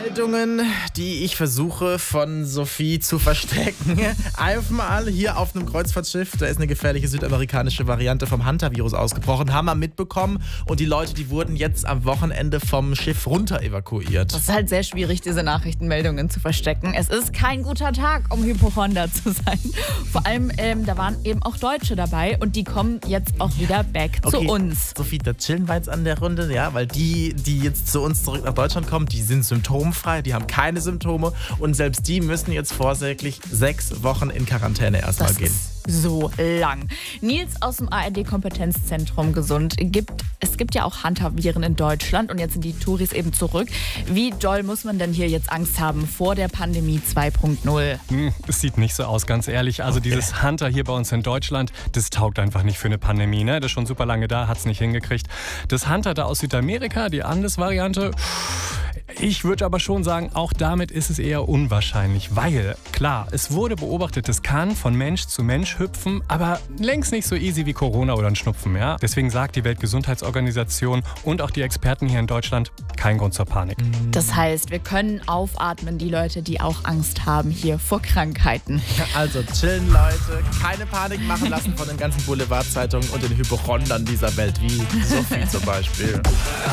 Meldungen, die ich versuche von Sophie zu verstecken. Einmal hier auf einem Kreuzfahrtschiff, da ist eine gefährliche südamerikanische Variante vom Hantavirus ausgebrochen, haben wir mitbekommen. Und die Leute, die wurden jetzt am Wochenende vom Schiff runter evakuiert. Es ist halt sehr schwierig, diese Nachrichtenmeldungen zu verstecken. Es ist kein guter Tag, um Hypochonder zu sein. Vor allem, da waren eben auch Deutsche dabei und die kommen jetzt auch wieder back zu uns. Sophie, da chillen wir jetzt an der Runde, ja, weil die jetzt zu uns zurück nach Deutschland kommen, die sind symptomfrei, die haben keine Symptome und selbst die müssen jetzt vorsorglich 6 Wochen in Quarantäne erstmal gehen. So lang. Nils aus dem ARD-Kompetenzzentrum Gesund. Es gibt ja auch Hantaviren in Deutschland und jetzt sind die Touris eben zurück. Wie doll muss man denn hier jetzt Angst haben vor der Pandemie 2.0? Es sieht nicht so aus, ganz ehrlich. Also dieses Hunter hier bei uns in Deutschland, das taugt einfach nicht für eine Pandemie. Ne? Das ist schon super lange da, hat es nicht hingekriegt. Das Hunter da aus Südamerika, die Andes-Variante, ich würde aber schon sagen, auch damit ist es eher unwahrscheinlich, weil, klar, es wurde beobachtet, es kann von Mensch zu Mensch hüpfen, aber längst nicht so easy wie Corona oder ein Schnupfen. Ja? Deswegen sagt die Weltgesundheitsorganisation und auch die Experten hier in Deutschland, kein Grund zur Panik. Das heißt, wir können aufatmen, die Leute, die auch Angst haben hier vor Krankheiten. Also chillen, Leute, keine Panik machen lassen von den ganzen Boulevardzeitungen und den Hypochondern dieser Welt, wie Sophie zum Beispiel.